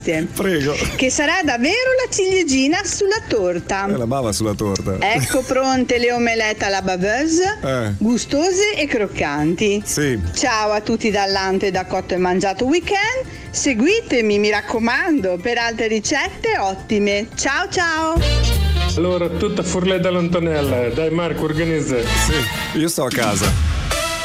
Prego. Che sarà davvero la ciliegina sulla torta. La bava sulla torta. Ecco pronte le omelette alla baveuse, gustose e croccanti. Sì. Ciao a tutti dall'Ante da Cotto e Mangiato Weekend. Seguitemi, mi raccomando, per altre ricette ottime. Ciao ciao. Allora, tutta furlè dall'Antonella. Dai Marco, organizza. Sì, io sto a casa.